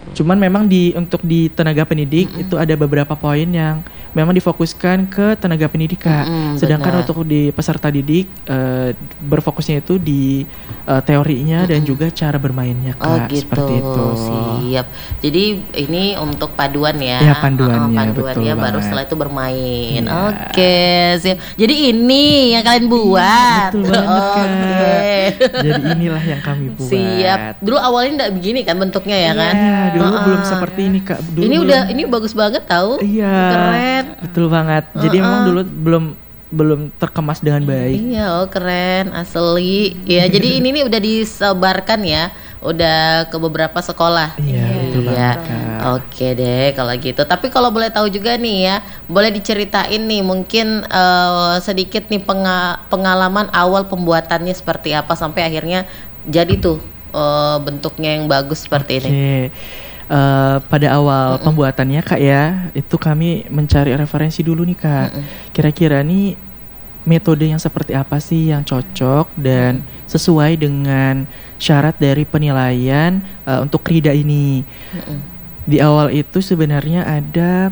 Cuman memang untuk di tenaga pendidik itu ada beberapa poin yang memang difokuskan ke tenaga pendidik Kak. Sedangkan untuk di peserta didik berfokusnya itu di teorinya dan juga cara bermainnya Kak. Gitu. Seperti itu. Siap. Jadi ini untuk paduan ya. Ya panduannya, panduannya betul baru banget. setelah itu bermain. Iya. Oke, siap. Jadi ini yang kalian buat. Betul banget Kak. Oke. Jadi inilah yang kami buat. Siap. Dulu awalnya enggak begini kan bentuknya ya kan? Iya, dulu belum seperti ini Kak. Dulu Ini bagus banget tahu. Iya. Keren. Betul banget. Jadi memang dulu belum terkemas dengan baik. Iya, keren, asli. Ya, jadi ini nih udah disebarkan ya, udah ke beberapa sekolah. Iya, betul banget Kak. Oke deh kalau gitu. Tapi kalau boleh tahu juga nih ya, boleh diceritain nih mungkin sedikit nih pengalaman awal pembuatannya seperti apa sampai akhirnya jadi tuh bentuknya yang bagus seperti ini. Pada awal pembuatannya Kak ya, itu kami mencari referensi dulu nih Kak. Kira-kira nih metode yang seperti apa sih yang cocok dan sesuai dengan syarat dari penilaian untuk krida ini. Di awal itu sebenarnya ada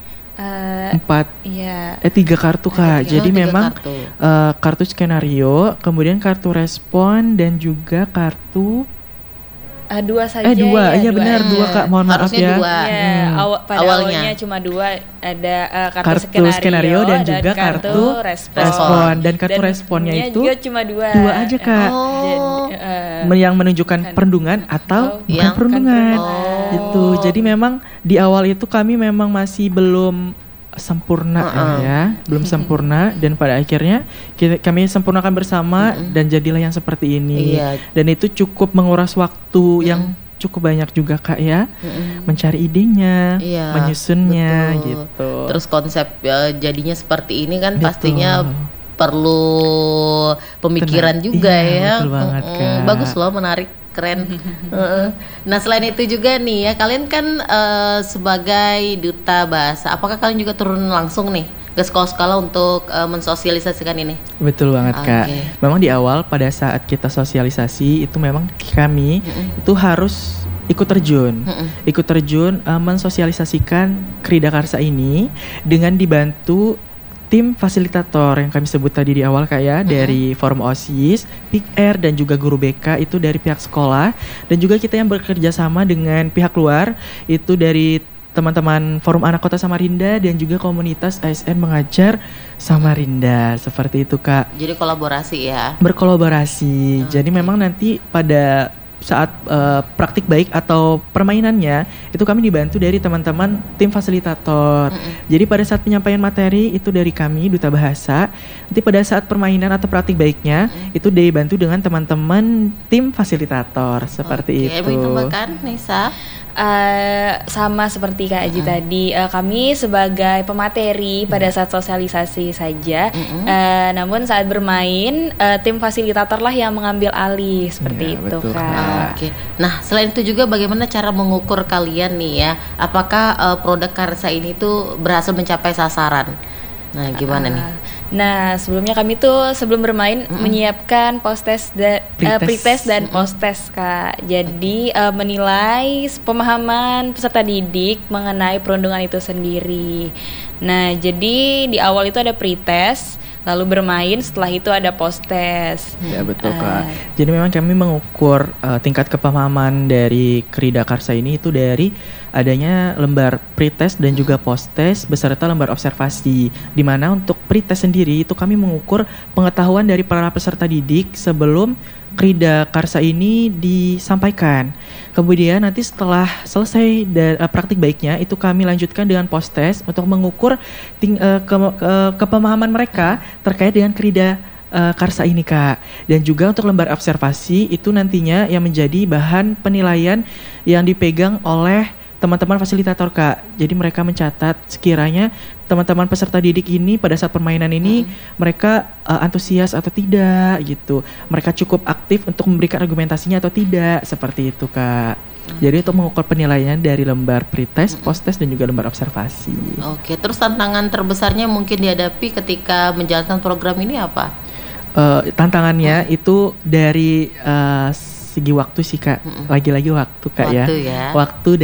3 kartu Kak. Jadi memang kartu skenario, kemudian kartu respon dan juga kartu dua saja iya benar, 2 Kak, mohon maaf harusnya ya. 2. Ya, awalnya cuma 2, ada kartu skenario dan juga kartu respon. Dan kartu responnya itu juga cuma 2 aja Kak. Yang menunjukkan perundungan atau bukan perundungan. Itu. Jadi memang di awal itu kami memang masih belum sempurna belum sempurna, dan pada akhirnya kami sempurnakan bersama dan jadilah yang seperti ini. Dan itu cukup menguras waktu yang cukup banyak juga Kak ya, mencari idenya, menyusunnya gitu. Terus konsep jadinya seperti ini kan pastinya perlu pemikiran juga ya. Betul banget Kak. Bagus loh, menarik, keren. Nah selain itu juga nih ya, kalian kan sebagai duta bahasa, apakah kalian juga turun langsung nih ke sekolah-sekolah untuk mensosialisasikan ini? Betul banget Kak. Memang di awal pada saat kita sosialisasi itu memang kami itu harus ikut terjun mensosialisasikan Krida Karsa ini dengan dibantu tim fasilitator yang kami sebut tadi di awal Kak ya, dari Forum OSIS, PIKR dan juga guru BK itu dari pihak sekolah, dan juga kita yang bekerja sama dengan pihak luar itu dari teman-teman Forum Anak Kota Samarinda dan juga komunitas ASN Mengajar Samarinda, seperti itu Kak. Jadi kolaborasi ya? Berkolaborasi. Jadi memang nanti pada saat praktik baik atau permainannya itu kami dibantu dari teman-teman tim fasilitator. Jadi pada saat penyampaian materi itu dari kami Duta Bahasa. Nanti pada saat permainan atau praktik baiknya itu dibantu dengan teman-teman tim fasilitator, seperti itu. Mau tambahkan Nisa? Sama seperti Kak Aji tadi, kami sebagai pemateri pada saat sosialisasi saja, namun saat bermain tim fasilitator lah yang mengambil alih, seperti itu Kak. Nah selain itu juga bagaimana cara mengukur kalian nih ya, apakah produk Karsa ini tuh berhasil mencapai sasaran? Nah gimana nih? Nah sebelumnya kami tuh sebelum bermain menyiapkan pretest dan posttest Kak. Jadi menilai pemahaman peserta didik mengenai perundungan itu sendiri. Nah jadi di awal itu ada pretest, lalu bermain, setelah itu ada posttest. Ya betul Kak. Jadi memang kami mengukur tingkat kepemahaman dari Krida Karsa ini itu dari adanya lembar pretest dan juga posttest beserta lembar observasi. Di mana untuk pretest sendiri itu kami mengukur pengetahuan dari para peserta didik sebelum Krida Karsa ini disampaikan. Kemudian nanti setelah selesai praktik baiknya itu kami lanjutkan dengan posttest untuk mengukur kepemahaman mereka terkait dengan Krida Karsa ini Kak. Dan juga untuk lembar observasi itu nantinya yang menjadi bahan penilaian yang dipegang oleh teman-teman fasilitator Kak. Jadi mereka mencatat sekiranya teman-teman peserta didik ini pada saat permainan ini mereka antusias atau tidak gitu. Mereka cukup aktif untuk memberikan argumentasinya atau tidak, seperti itu Kak. Jadi untuk mengukur penilaian dari lembar pretest, posttest dan juga lembar observasi. Terus tantangan terbesarnya mungkin dihadapi ketika menjalankan program ini apa? Tantangannya itu dari segi waktu sih Kak. Lagi-lagi waktu Kak. Waktu ya. Waktu